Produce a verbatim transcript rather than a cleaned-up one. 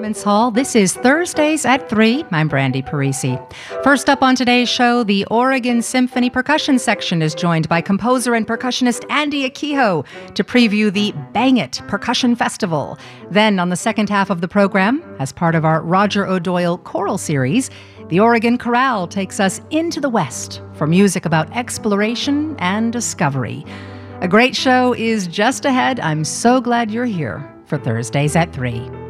Performance Hall. This is Thursdays at three. I'm Brandy Parisi. First up on today's show, the Oregon Symphony Percussion Section is joined by composer and percussionist Andy Akiho to preview the Bang It Percussion Festival. Then on the second half of the program, as part of our Roger O'Doyle choral series, the Oregon Chorale takes us into the West for music about exploration and discovery. A great show is just ahead. I'm so glad you're here for Thursdays at three.